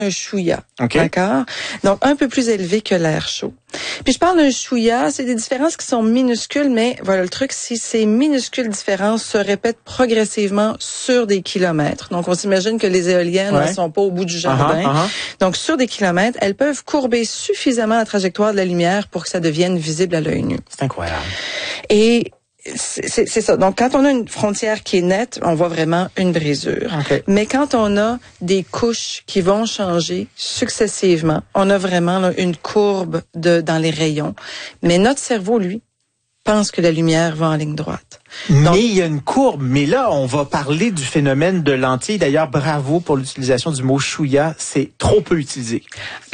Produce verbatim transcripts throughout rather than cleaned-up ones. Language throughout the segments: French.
un chouïa, okay. D'accord? Donc, un peu plus élevé que l'air chaud. Puis je parle d'un chouïa, c'est des différences qui sont minuscules, mais voilà le truc, si ces minuscules différences se répètent progressivement sur des kilomètres. Donc, on s'imagine que les éoliennes ouais. ne sont pas au bout du jardin. Uh-huh, uh-huh. Donc, sur des kilomètres, elles peuvent courber suffisamment la trajectoire de la lumière pour que ça devienne visible à l'œil nu. C'est incroyable. Et C'est, c'est ça. Donc, quand on a une frontière qui est nette, on voit vraiment une brisure. Okay. Mais quand on a des couches qui vont changer successivement, on a vraiment là, une courbe de dans les rayons. Mais notre cerveau, lui, pense que la lumière va en ligne droite. Donc, mais il y a une courbe. Mais là, on va parler du phénomène de lentille. D'ailleurs, bravo pour l'utilisation du mot chouïa. C'est trop peu utilisé.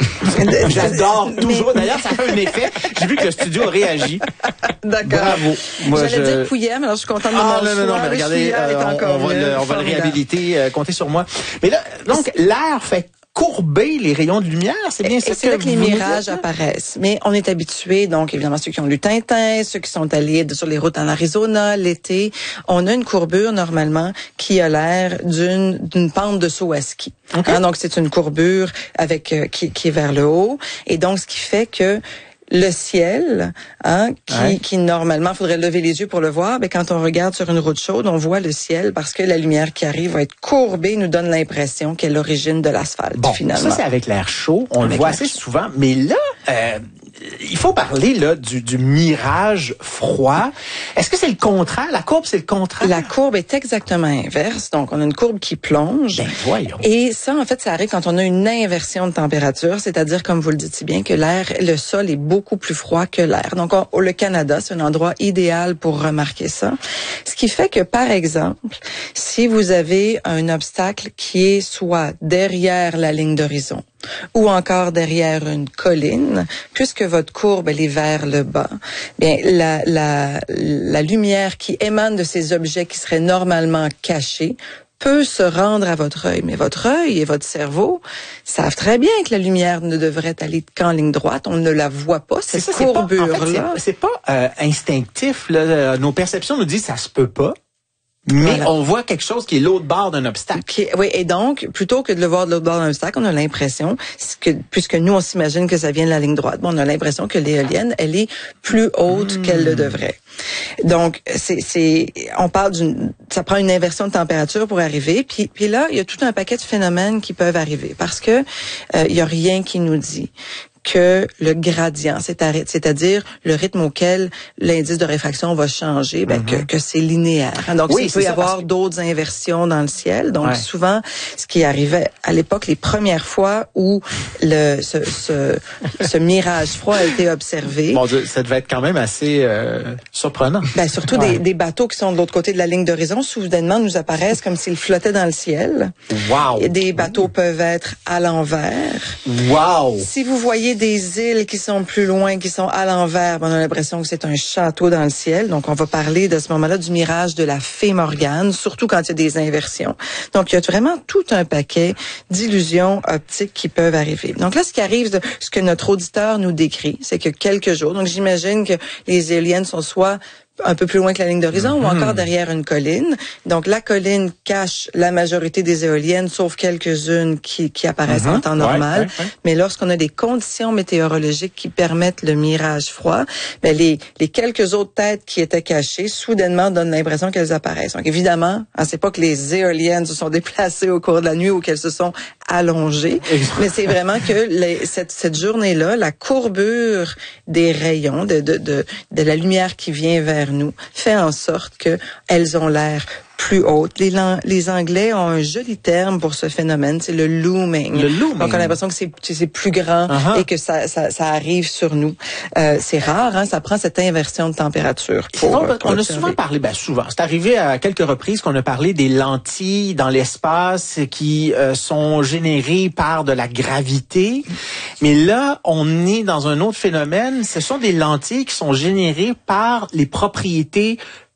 J'adore toujours. Mais... D'ailleurs, ça fait un effet. J'ai vu que le studio a réagi. D'accord. Bravo. Moi, J'allais je... dire pouillem, alors je suis contente de ah, mon non, non, non, mais regardez, euh, on, on, va le, on va le réhabiliter. Euh, comptez sur moi. Mais là, donc, l'air fait courber les rayons de lumière, c'est bien ça que c'est là que les vous mirages dites, apparaissent. Mais on est habitué, donc évidemment ceux qui ont lu Tintin, ceux qui sont allés sur les routes en Arizona l'été, on a une courbure normalement qui a l'air d'une d'une pente de saut à ski. Okay. Hein, donc c'est une courbure avec euh, qui, qui est vers le haut, et donc ce qui fait que le ciel, hein, qui, ouais. qui normalement, faudrait lever les yeux pour le voir, mais quand on regarde sur une route chaude, on voit le ciel parce que la lumière qui arrive va être courbée, nous donne l'impression qu'elle est l'origine de l'asphalte, bon, finalement. Ça, c'est avec l'air chaud, on avec le voit assez chaud. souvent, mais là, euh, il faut parler là du, du mirage froid. Est-ce que c'est le contraire? La courbe, c'est le contraire? La courbe est exactement inverse. Donc, on a une courbe qui plonge. Ben, voyons. Et ça, en fait, ça arrive quand on a une inversion de température, c'est-à-dire, comme vous le dites si bien, que l'air, le sol est beaucoup plus froid que l'air. Donc, on, le Canada, c'est un endroit idéal pour remarquer ça. Ce qui fait que, par exemple, si vous avez un obstacle qui est soit derrière la ligne d'horizon, ou encore derrière une colline, puisque votre courbe elle est vers le bas, bien la la la lumière qui émane de ces objets qui seraient normalement cachés peut se rendre à votre œil, mais votre œil et votre cerveau savent très bien que la lumière ne devrait aller qu'en ligne droite. On ne la voit pas, cette ça, courbure-là. En fait, c'est, c'est pas euh, instinctif. Là. Nos perceptions nous disent que ça se peut pas. Mais voilà. On voit quelque chose qui est l'autre bord d'un obstacle. Qui, oui, et donc, plutôt que de le voir de l'autre bord d'un obstacle, on a l'impression, que puisque nous, on s'imagine que ça vient de la ligne droite, bon, on a l'impression que l'éolienne, elle est plus haute mmh. qu'elle le devrait. Donc, c'est, c'est, on parle d'une, ça prend une inversion de température pour arriver. Puis, puis là, il y a tout un paquet de phénomènes qui peuvent arriver parce que euh, il y a rien qui nous dit que le gradient, c'est-à-dire le rythme auquel l'indice de réfraction va changer, ben, mm-hmm. que, que c'est linéaire. Donc, oui, il peut y avoir que... d'autres inversions dans le ciel. Donc, ouais. souvent, ce qui arrivait à l'époque, les premières fois où le ce, ce, ce mirage froid a été observé... Bon, ça devait être quand même assez euh, surprenant. Ben, surtout ouais. des, des bateaux qui sont de l'autre côté de la ligne d'horizon, soudainement, nous apparaissent comme s'ils flottaient dans le ciel. Wow! Et des bateaux mmh. peuvent être à l'envers. Wow! Si vous voyez des îles qui sont plus loin, qui sont à l'envers, on a l'impression que c'est un château dans le ciel. Donc, on va parler de ce moment-là du mirage de la fée Morgane, surtout quand il y a des inversions. Donc, il y a vraiment tout un paquet d'illusions optiques qui peuvent arriver. Donc là, ce qui arrive, ce que notre auditeur nous décrit, c'est que quelques jours, donc j'imagine que les éoliennes sont soit un peu plus loin que la ligne d'horizon, mm-hmm. ou encore derrière une colline. Donc, la colline cache la majorité des éoliennes, sauf quelques-unes qui, qui apparaissent mm-hmm. en temps normal. Ouais, ouais, ouais. Mais lorsqu'on a des conditions météorologiques qui permettent le mirage froid, ben les, les quelques autres têtes qui étaient cachées, soudainement, donnent l'impression qu'elles apparaissent. Donc, évidemment, hein, c'est pas que les éoliennes se sont déplacées au cours de la nuit ou qu'elles se sont allongées, mais c'est vraiment que les, cette, cette journée-là, la courbure des rayons, de, de, de, de la lumière qui vient vers nous, fait en sorte que elles ont l'air plus hautes. Les, les Anglais ont un joli terme pour ce phénomène, c'est le looming. Le looming. Donc, on a l'impression que c'est, c'est plus grand uh-huh. et que ça, ça, ça arrive sur nous. Euh, c'est rare, hein, ça prend cette inversion de température. Pour, donc, pour on observer. a souvent parlé, ben souvent, c'est arrivé à quelques reprises qu'on a parlé des lentilles dans l'espace qui euh, sont générées par de la gravité. Mais là, on est dans un autre phénomène. Ce sont des lentilles qui sont générées par les propriétés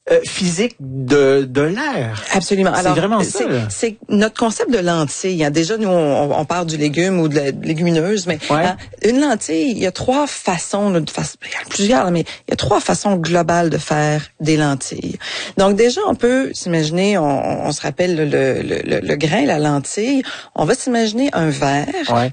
euh, physique de, de l'air. Absolument. C'est vraiment ça. C'est notre concept de lentille. Hein. Déjà, nous, on, on parle du légume ou de la légumineuse, mais ouais. hein, une lentille, il y a trois façons, là, de façon, il y a plusieurs, mais il y a trois façons globales de faire des lentilles. Donc déjà, on peut s'imaginer, on, on se rappelle le, le, le, le grain, la lentille, on va s'imaginer un verre. Ouais.